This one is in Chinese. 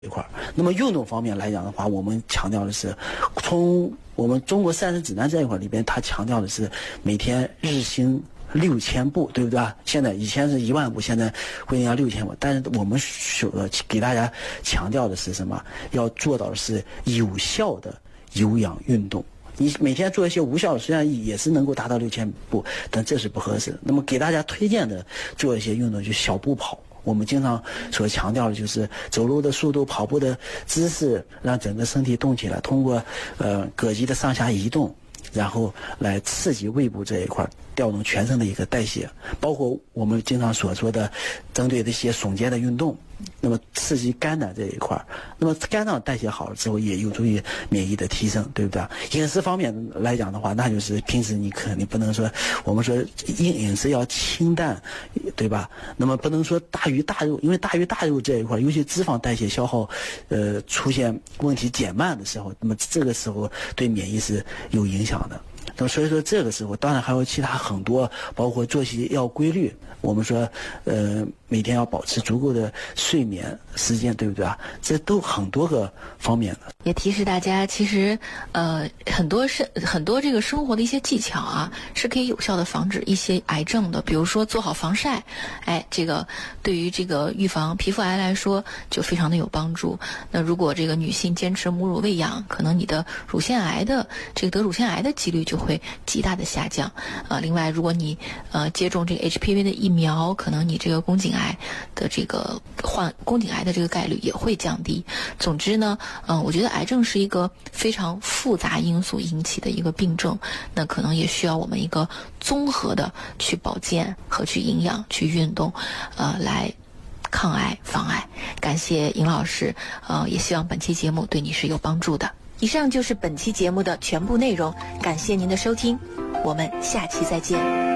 一块。那么运动方面来讲的话，我们强调的是，从我们中国膳食指南这一块里边，它强调的是每天日行6000步，对不对啊？现在以前是1万步，现在规定要6000步。但是我们给大家强调的是什么？要做到的是有效的有氧运动。你每天做一些无效的，虽然也是能够达到6000步，但这是不合适。那么给大家推荐的做一些运动，就小步跑。我们经常所强调的就是走路的速度、跑步的姿势，让整个身体动起来，通过膈肌的上下移动，然后来刺激胃部这一块，调动全身的一个代谢，包括我们经常所说的针对这些耸肩的运动，那么刺激肝胆这一块，那么肝脏代谢好了之后，也有助于免疫的提升，对不对？饮食方面来讲的话，那就是平时你肯定不能说，我们说饮食要清淡，对吧？那么不能说大鱼大肉，因为大鱼大肉这一块，尤其脂肪代谢消耗出现问题减慢的时候，那么这个时候对免疫是有影响的。那么所以说这个时候当然还有其他很多，包括作息要规律，我们说每天要保持足够的睡眠时间，对不对啊？这都很多个方面的。 也提示大家，其实很多这个生活的一些技巧啊，是可以有效的防止一些癌症的。比如说做好防晒，这个对于这个预防皮肤癌来说就非常的有帮助。那如果这个女性坚持母乳喂养，可能你的乳腺癌的这个得乳腺癌的几率就会极大的下降。另外，如果你接种这个 HPV 的疫苗，可能你这个宫颈癌的这个患宫颈癌的这个概率也会降低。总之呢，我觉得癌症是一个非常复杂因素引起的一个病症，那可能也需要我们一个综合的去保健和去营养、去运动，来抗癌防癌。感谢尹老师，也希望本期节目对你是有帮助的。以上就是本期节目的全部内容，感谢您的收听，我们下期再见。